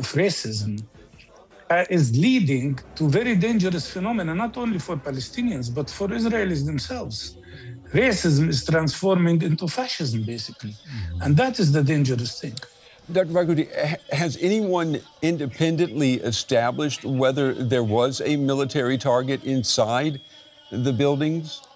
racism is leading to very dangerous phenomena, not only for Palestinians, but for Israelis themselves. Racism is transforming into fascism, basically. And that is the dangerous thing. Dr. Barghouti, has anyone independently established whether there was a military target inside the buildings?